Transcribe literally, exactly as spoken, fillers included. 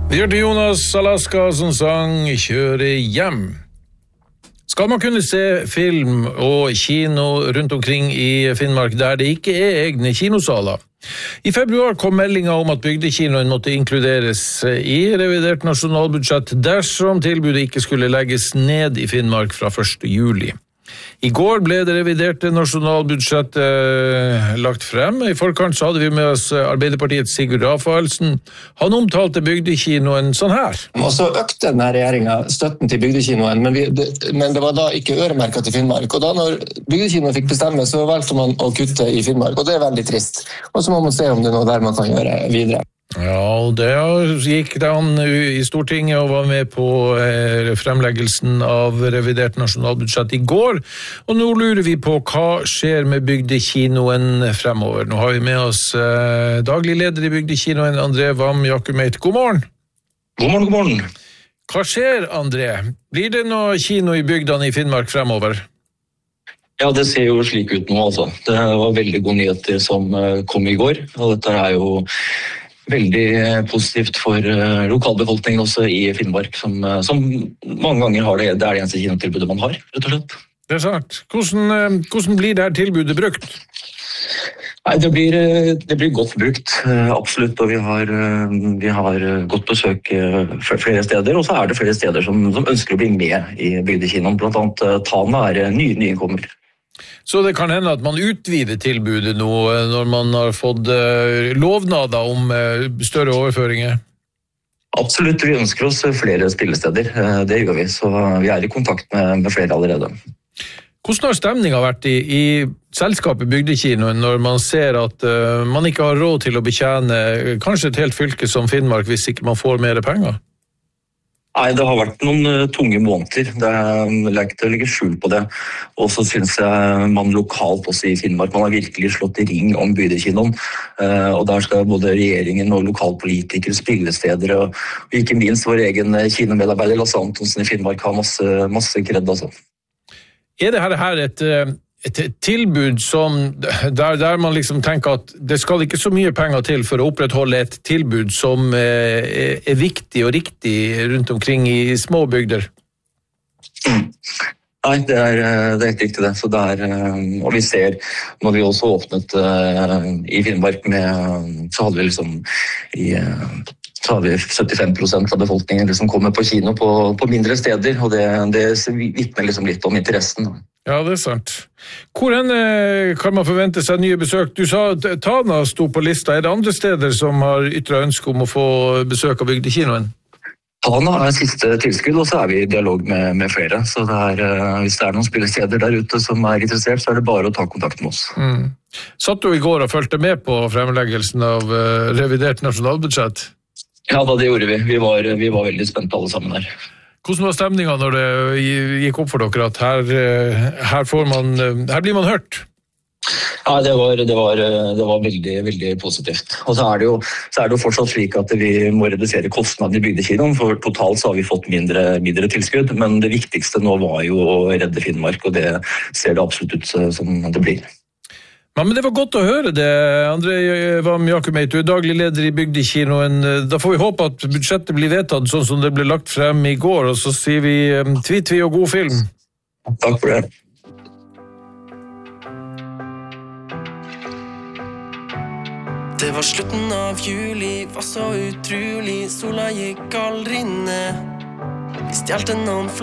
Vi hørte Jonas Alaska som sang «Kjøre hjem». Skal man kunne se film og kino rundt omkring i Finnmark der det ikke er egne kinosaler? I februar kom meldingen om at bygdekinoen måtte inkluderes i revidert nasjonalbudsjett dersom tilbudet ikke skulle legges ned i Finnmark fra første juli. I går ble det reviderte nasjonalbudsjettet eh, lagt frem. I forkant så hadde vi med oss Arbeiderpartiets Sigurd Rafaelsen. Han omtalte bygdekinoen sånn her. Og så økte denne regjeringen støtten til bygdekinoen, men, vi, det, men det var da ikke øremerket til Finnmark. Og da når bygdekinoen fikk bestemme, så valgte man å kutte i Finnmark, og det er veldig trist. Og så må man se om det er noe der man kan gjøre videre. Ja, og det gikk da han i Stortinget og var med på eh, fremleggelsen av revidert nasjonalbudsjett i går, og nå lurer vi på hva skjer med bygdekinoen fremover. Nå har vi med oss eh, daglig leder i bygdekinoen, André Wam Jakumeit. God morgen! God morgen, god morgen! Hva skjer, André? Blir det noe kino i bygdene i Finnmark fremover? Ja, det ser jo slik ut nå, altså. Det var veldig gode nyheter som kom i går, og dette er jo veldig positivt for lokalbefolkningen også i Finnmark, som, som mange ganger har det, det er det eneste kinotilbudet man har, rett og slett. Det er sant. Hvordan, hvordan blir dette tilbudet brukt? Nei, det blir, det blir godt brukt, absolutt, og vi har, vi har godt besøk flere steder, og så er det flere steder som, som ønsker å bli med i bygdekinoen, blant annet Tana er nye nykommer. Så det kan hende at man utvider tilbudet nå når man har fått lovnader om større overføringer? Absolutt, vi ønsker oss flere spillesteder, det gjør vi, så vi er i kontakt med, med flere allerede. Hvordan har stemningen vært i, i selskapet Bygdekinoen når man ser at uh, man ikke har råd til å betjene kanskje et helt fylke som Finnmark hvis ikke man får mer penger? Nei, det har vært noen uh, tunge måneder. Det er lagt å legge skjul på det. Og så synes jeg man lokalt også i Finnmark, man har virkelig slått i ring om bygdekinoen. Uh, og der skal både regjeringen og lokalpolitikere, spillesteder og, og ikke minst vår egen kinomedarbeider Lasse Antonsen i Finnmark ha masse, masse kredd, altså. Er det her et, et tilbud som, der, der man liksom tenker at det skal ikke så mye penger til for å opprettholde et tilbud som er, er viktig og riktig rundt omkring i små bygder? Mm. Nei, det er, det er helt riktig det. Så det er, og vi ser, når vi også åpnet uh, i Finnmark, med, så hadde vi liksom i... Uh, så har vi syttifem prosent av befolkningen som kommer på kino på, på mindre steder, og det, det vitner liksom litt om interessen. Ja, det er sant. Hvor henne kan man forvente seg nye besøk? Du sa at Tana sto på lista. Er det andre steder som har ytret ønske om å få besøk av bygdekinoen? Tana er siste tilskudd, og så er vi i dialog med, med flere. Så det er, hvis det er noen spillesteder der ute som er interessert, så er det bare å ta kontakt med oss. Mm. Satt du i går og følte med på fremleggelsen av uh, revidert nasjonalbudsjett? Ja, da det gjorde vi. Vi var, vi var veldig spente alle sammen her. Hvordan var stemningen når det gikk opp for dere at her, her, får man, her blir man hørt? Ja, det var, det var, det var veldig, veldig positivt. Og så er, det jo, så er det jo fortsatt slik at vi må redusere kostnadene i bygdekinoen, for totalt så har vi fått mindre, mindre tilskudd, men det viktigste nå var jo å redde Finnmark, og det ser det absolutt ut som det blir. Ja, men det var godt å høre det, André Wam Jakumeit. Du er daglig leder i bygdekinoen. Da får vi håpe at budsjettet blir vedtatt sånn som det ble lagt frem i går, og så sier vi tvi-tvi og god film. Takk for det. Det var slutten av juli, var så utrolig, sola gikk aldri ned. Vi stjelte noen